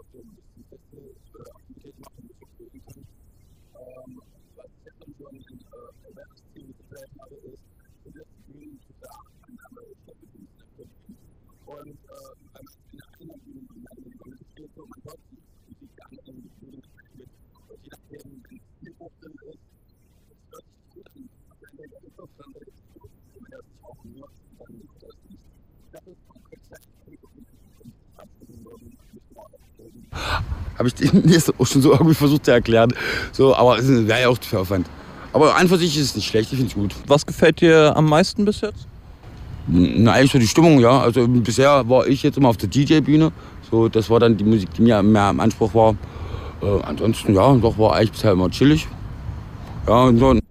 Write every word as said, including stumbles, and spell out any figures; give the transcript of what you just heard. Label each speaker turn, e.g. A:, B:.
A: Habe ich denen jetzt auch schon so irgendwie versucht zu erklären. So, aber es wäre ja auch zu viel Aufwand. Aber an für sich ist es nicht schlecht, ich finde es gut.
B: Was gefällt dir am meisten bis jetzt?
A: Na, eigentlich so die Stimmung, ja. Also bisher war ich jetzt immer auf der D J-Bühne. So, das war dann die Musik, die mir mehr im Anspruch war. Äh, ansonsten, ja, doch war eigentlich bisher immer chillig. Ja, und so.